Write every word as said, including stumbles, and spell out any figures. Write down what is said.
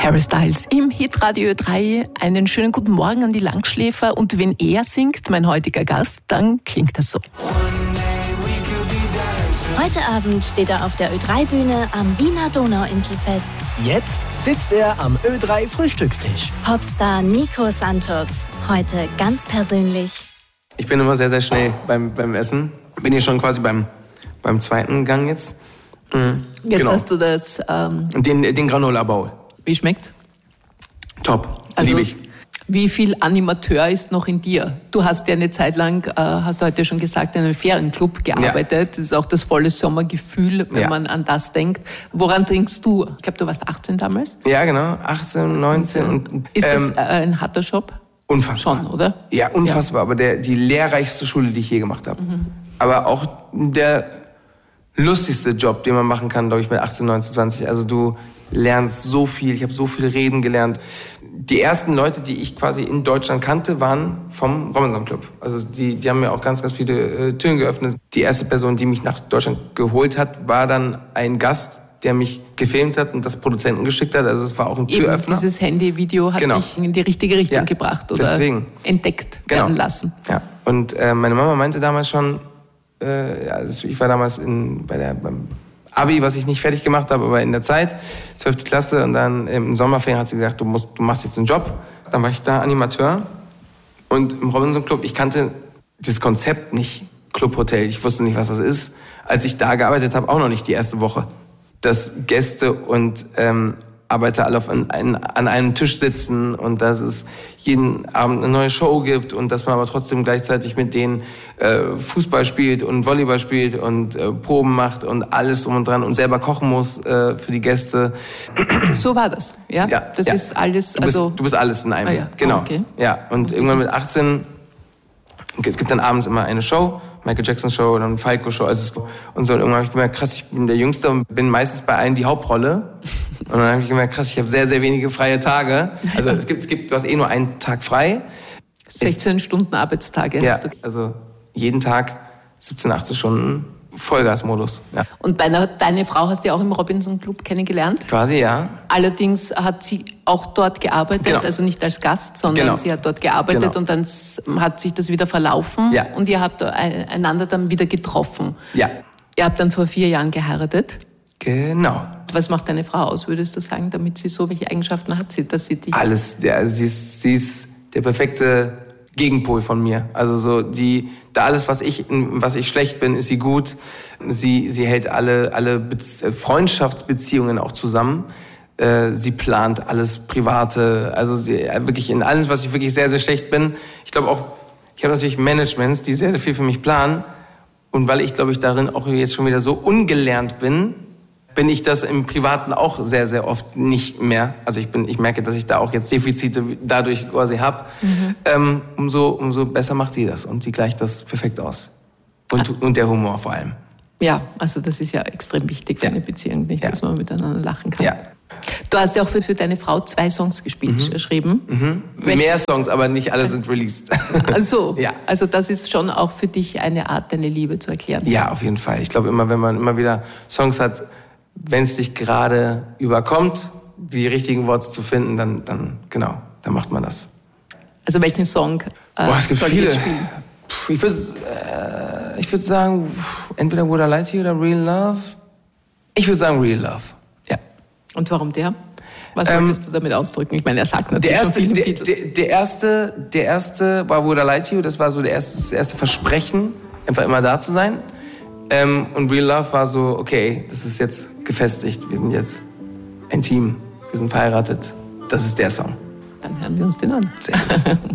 Harry Styles im Hitradio Ö drei. Einen schönen guten Morgen an die Langschläfer. Und wenn er singt, mein heutiger Gast, dann klingt das so. Heute Abend steht er auf der Ö drei Bühne am Wiener Donauinselfest. Jetzt sitzt er am Ö drei Frühstückstisch. Popstar Nico Santos, heute ganz persönlich. Ich bin immer sehr, sehr schnell beim, beim Essen. Bin hier schon quasi beim, beim zweiten Gang jetzt. Mhm. Jetzt genau. hast du das... Ähm, den, den Granola Bowl. Wie schmeckt's? Top, Also, liebe ich. Wie viel Animateur ist noch in dir? Du hast ja eine Zeit lang, äh, hast du heute schon gesagt, in einem Ferienclub gearbeitet. Ja. Das ist auch das volle Sommergefühl, wenn ja. man an das denkt. Woran denkst du? Ich glaube, du warst achtzehn damals? Ja, genau. achtzehn, neunzehn. Und, ist das ähm, äh, ein harter Job? Unfassbar. Schon, oder? Ja, unfassbar. Ja. Aber der, die lehrreichste Schule, die ich je gemacht habe. Mhm. Aber auch der lustigste Job, den man machen kann, glaube ich, mit achtzehn, neunzehn, zwanzig. Also du lernst so viel. Ich habe so viel reden gelernt. Die ersten Leute, die ich quasi in Deutschland kannte, waren vom Robinson Club. Also die, die haben mir auch ganz, ganz viele äh, Türen geöffnet. Die erste Person, die mich nach Deutschland geholt hat, war dann ein Gast, der mich gefilmt hat und das Produzenten geschickt hat. Also es war auch ein Türöffner. Eben dieses Handy-Video hat genau. dich in die richtige Richtung ja, gebracht oder deswegen. entdeckt genau. werden lassen. Ja. Und äh, meine Mama meinte damals schon, äh, also ich war damals in, bei der, beim Abi, was ich nicht fertig gemacht habe, aber in der Zeit, zwölfte Klasse, und dann im Sommerferien hat sie gesagt, du musst, du machst jetzt einen Job. Dann war ich da Animateur und im Robinson Club, ich kannte das Konzept nicht, Clubhotel, ich wusste nicht, was das ist. Als ich da gearbeitet habe, auch noch nicht die erste Woche. Dass Gäste und ähm, Arbeiter alle auf ein, ein, an einem Tisch sitzen und dass es jeden Abend eine neue Show gibt und dass man aber trotzdem gleichzeitig mit denen äh, Fußball spielt und Volleyball spielt und äh, Proben macht und alles drum und dran und selber kochen muss äh, für die Gäste. So war das, ja? Ja, das ja. ist alles... Du bist, also du bist alles in einem, ah, ja. genau. Ah, okay. Ja, und irgendwann mit achtzehn, es gibt dann abends immer eine Show, Michael Jackson Show und dann Falco Show. Also und so, und irgendwann habe ich gemerkt, krass, ich bin der Jüngste und bin meistens bei allen die Hauptrolle. Und dann habe ich gemerkt, krass, ich habe sehr, sehr wenige freie Tage. Also es gibt, es gibt, du hast eh nur einen Tag frei. sechzehn es, Stunden Arbeitstage ja, hast du. Also jeden Tag siebzehn, achtzehn Stunden Vollgasmodus. Ja. Und bei einer, deine Frau hast du ja auch im Robinson Club kennengelernt. Quasi, ja. Allerdings hat sie auch dort gearbeitet, genau. also nicht als Gast, sondern genau. sie hat dort gearbeitet genau. und dann hat sich das wieder verlaufen ja. und ihr habt einander dann wieder getroffen. Ja. Ihr habt dann vor vier Jahren geheiratet. Genau. Was macht deine Frau aus, würdest du sagen, damit sie so, welche Eigenschaften hat sie, dass sie dich... Alles, ja, sie ist, sie ist der perfekte Gegenpol von mir. Also so die, da alles, was ich, was ich schlecht bin, ist sie gut. Sie, sie hält alle, alle Bezie- Freundschaftsbeziehungen auch zusammen. Äh, sie plant alles Private. Also sie, wirklich in alles, was ich wirklich sehr, sehr schlecht bin. Ich glaube auch, ich habe natürlich Managements, die sehr, sehr viel für mich planen. Und weil ich, glaube ich, darin auch jetzt schon wieder so ungelernt bin, bin ich das im Privaten auch sehr, sehr oft nicht mehr. Also ich bin, ich merke, dass ich da auch jetzt Defizite dadurch quasi habe. Mhm. Ähm, umso, umso besser macht sie das und sie gleicht das perfekt aus. Und, ah. und der Humor vor allem. Ja, also das ist ja extrem wichtig für ja. eine Beziehung, nicht, ja. dass man miteinander lachen kann. Ja. Du hast ja auch für, für deine Frau zwei Songs gespielt, mhm. geschrieben. Mhm. Mehr Songs, aber nicht alle sind released. Also, ja. also das ist schon auch für dich eine Art, deine Liebe zu erklären. Ja, auf jeden Fall. Ich glaube immer, wenn man immer wieder Songs hat, wenn es dich gerade überkommt, die richtigen Worte zu finden, dann, dann genau, dann macht man das. Also welchen Song äh, Boah, es gibt soll viele. ich spielen? Puh, ich würde äh, ich würd sagen, entweder Would I Lie to You oder Real Love. Ich würde sagen Real Love, ja. Und warum der? Was ähm, wolltest du damit ausdrücken? Ich meine, er sagt natürlich der erste, schon viel im der, Titel. Der, der, erste, der erste war Would I Lie to You, das war so der erste, das erste Versprechen, einfach immer da zu sein. Ähm, und Real Love war so, okay, das ist jetzt gefestigt, wir sind jetzt ein Team, wir sind verheiratet. Das ist der Song. Dann hören wir uns den an. Sehr gut.